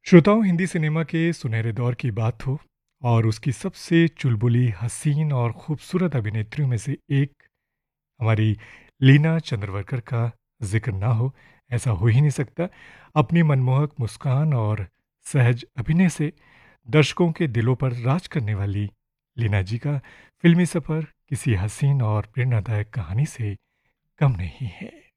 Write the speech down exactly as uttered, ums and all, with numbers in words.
श्रोताओं, हिंदी सिनेमा के सुनहरे दौर की बात हो और उसकी सबसे चुलबुली, हसीन और खूबसूरत अभिनेत्रियों में से एक हमारी लीना चंद्रवरकर का जिक्र ना हो, ऐसा हो ही नहीं सकता। अपनी मनमोहक मुस्कान और सहज अभिनय से दर्शकों के दिलों पर राज करने वाली लीना जी का फिल्मी सफ़र किसी हसीन और प्रेरणादायक कहानी से कम नहीं है।